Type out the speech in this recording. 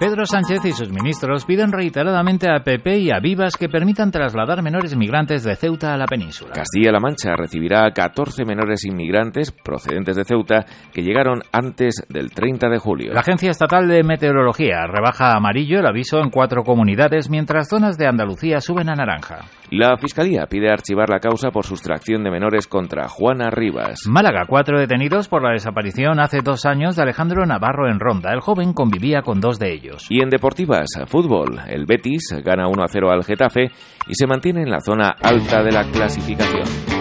Pedro Sánchez y sus ministros piden reiteradamente a PP y a Vivas que permitan trasladar menores migrantes de Ceuta a la península. Castilla-La Mancha recibirá a 14 menores inmigrantes procedentes de Ceuta que llegaron antes del 30 de julio. La Agencia Estatal de Meteorología rebaja a amarillo el aviso en 4 comunidades, mientras zonas de Andalucía suben a naranja. La Fiscalía pide archivar la causa por sustracción de menores contra Juana Rivas. Málaga, 4 detenidos por la desaparición hace 2 años de Alejandro Navarro en Ronda. El joven convivía con 2 de ellos. Y en deportivas, fútbol, el Betis gana 1-0 al Getafe y se mantiene en la zona alta de la clasificación.